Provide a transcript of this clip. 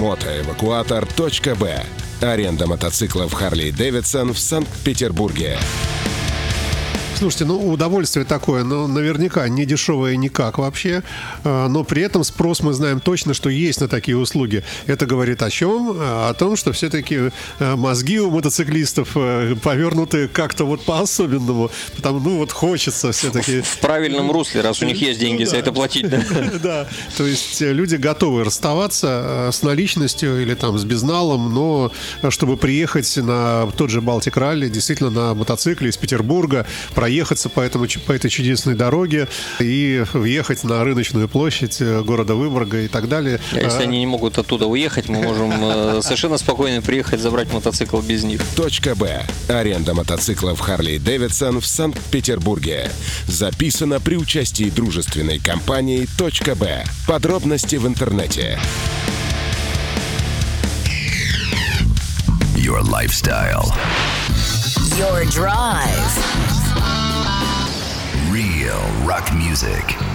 Мотоэвакуатор.б. Аренда мотоциклов Harley-Davidson в Санкт-Петербурге. Слушайте, удовольствие такое, но наверняка не дешевое никак вообще, но при этом спрос мы знаем точно, что есть на такие услуги. Это говорит о чем? О том, что все-таки мозги у мотоциклистов повернуты как-то вот по-особенному, потому хочется все-таки... В правильном русле, раз у них есть деньги за это платить, да? Да, то есть люди готовы расставаться с наличностью или там с безналом, но чтобы приехать на тот же Балтик Ралли, действительно на мотоцикле из Петербурга, проехаться по этой чудесной дороге и въехать на рыночную площадь города Выборга и так далее. А если они не могут оттуда уехать, мы можем совершенно спокойно приехать забрать мотоцикл без них. .б. Аренда мотоциклов Harley-Davidson в Санкт-Петербурге. Записано при участии дружественной компании .б. Подробности в интернете. Your lifestyle. Your drive. Real rock music.